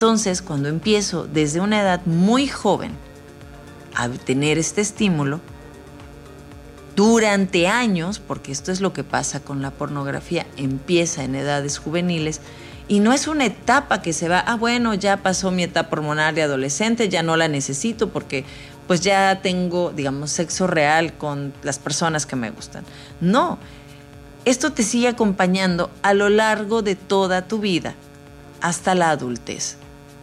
Entonces, cuando empiezo desde una edad muy joven a tener este estímulo, durante años, porque esto es lo que pasa con la pornografía, empieza en edades juveniles y no es una etapa que se va, bueno, ya pasó mi etapa hormonal de adolescente, ya no la necesito porque pues ya tengo, digamos, sexo real con las personas que me gustan. No, esto te sigue acompañando a lo largo de toda tu vida, hasta la adultez.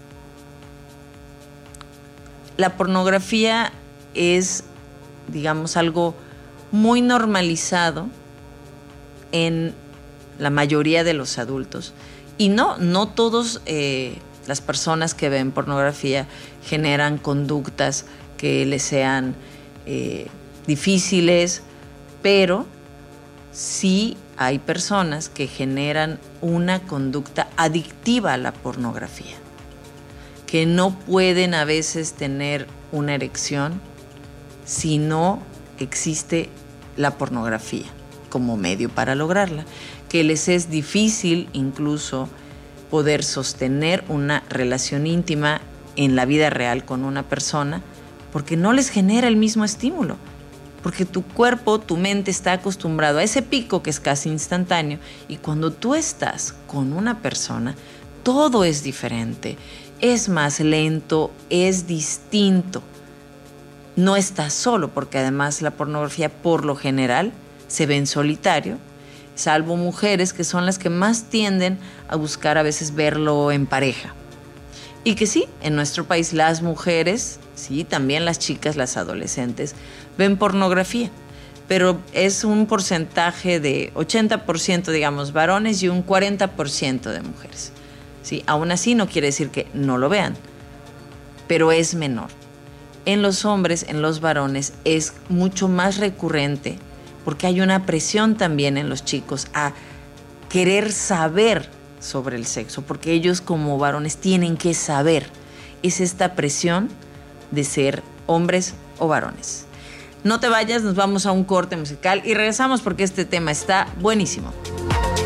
La pornografía es, digamos, algo muy normalizado en la mayoría de los adultos. Y no todos las personas que ven pornografía generan conductas que les sean difíciles, pero sí hay personas que generan una conducta adictiva a la pornografía, que no pueden a veces tener una erección si no existe la pornografía como medio para lograrla, que les es difícil incluso poder sostener una relación íntima en la vida real con una persona porque no les genera el mismo estímulo, porque tu cuerpo, tu mente está acostumbrado a ese pico que es casi instantáneo y cuando tú estás con una persona todo es diferente, es más lento, es distinto. No estás solo, porque además la pornografía por lo general se ve en solitario, salvo mujeres que son las que más tienden a buscar a veces verlo en pareja. Y que sí, en nuestro país las mujeres, sí, también las chicas, las adolescentes, ven pornografía, pero es un porcentaje de 80%, digamos, varones y un 40% de mujeres. Sí, aún así no quiere decir que no lo vean, pero es menor. En los hombres, en los varones, es mucho más recurrente porque hay una presión también en los chicos a querer saber sobre el sexo, porque ellos como varones tienen que saber. Es esta presión de ser hombres o varones. No te vayas, nos vamos a un corte musical y regresamos porque este tema está buenísimo.